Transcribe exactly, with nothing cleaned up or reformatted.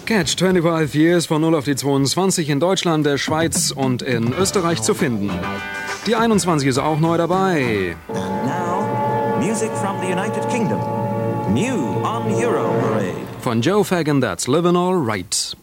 Catch fünfundzwanzig Years von null auf die zweiundzwanzig in Deutschland, der Schweiz und in Österreich zu finden. Die einundzwanzig ist auch neu dabei. And now, music from the United Kingdom. New on Euro Parade. Von Joe Fagin, That's Livin' All Right.